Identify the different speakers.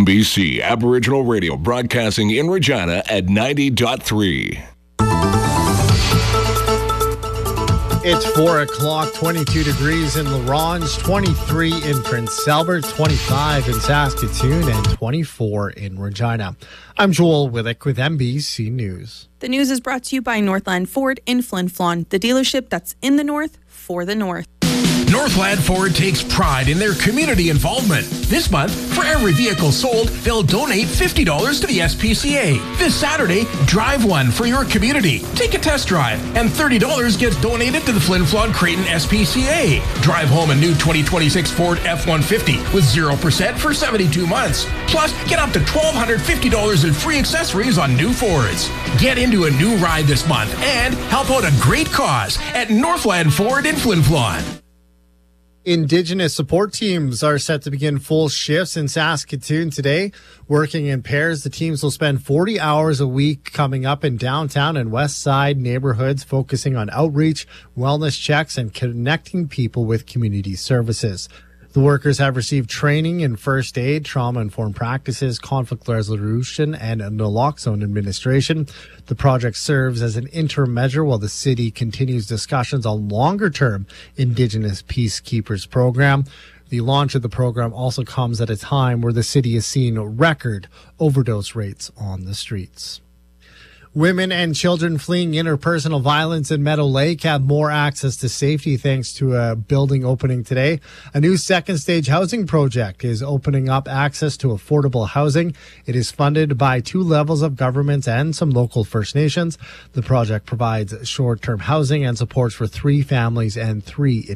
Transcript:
Speaker 1: MBC Aboriginal Radio, broadcasting in Regina at 90.3.
Speaker 2: It's 4 o'clock, 22 degrees in La Ronge, 23 in Prince Albert, 25 in Saskatoon, and 24 in Regina. I'm Joel Willick with MBC News.
Speaker 3: The news is brought to you by Northland Ford in Flin Flon, the dealership that's in the north for the north.
Speaker 4: Northland Ford takes pride in their community involvement. This month, for every vehicle sold, they'll donate $50 to the SPCA. This Saturday, drive one for your community. Take a test drive, and $30 gets donated to the Flin Flon Creighton SPCA. Drive home a new 2026 Ford F-150 with 0% for 72 months. Plus, get up to $1,250 in free accessories on new Fords. Get into a new ride this month and help out a great cause at Northland Ford in Flin Flon.
Speaker 2: Indigenous support teams are set to begin full shifts in Saskatoon today. Working in pairs, the teams will spend 40 hours a week coming up in downtown and west side neighborhoods, focusing on outreach, wellness checks, and connecting people with community services. The workers have received training in first aid, trauma-informed practices, conflict resolution, and naloxone administration. The project serves as an interim measure while the city continues discussions on longer-term Indigenous Peacekeepers program. The launch of the program also comes at a time where the city is seeing record overdose rates on the streets. Women and children fleeing interpersonal violence in Meadow Lake have more access to safety thanks to a building opening today. A new second stage housing project is opening up access to affordable housing. It is funded by 2 levels of government and some local First Nations. The project provides short-term housing and supports for 3 families and 3